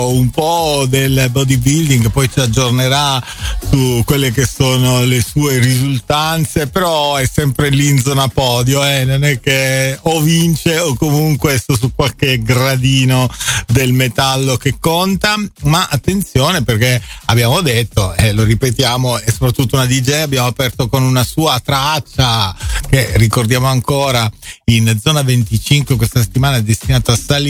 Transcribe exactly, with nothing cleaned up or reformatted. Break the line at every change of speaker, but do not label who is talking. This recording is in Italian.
un po' del bodybuilding, poi ci aggiornerà su quelle che sono le sue risultanze, però è sempre lì in zona podio, eh? Non è che o vince o comunque sto su qualche gradino del metallo che conta. Ma attenzione, perché abbiamo detto, e eh, lo ripetiamo, è soprattutto una D J, abbiamo aperto con una sua traccia che ricordiamo ancora in zona venticinque questa settimana, è destinata a salire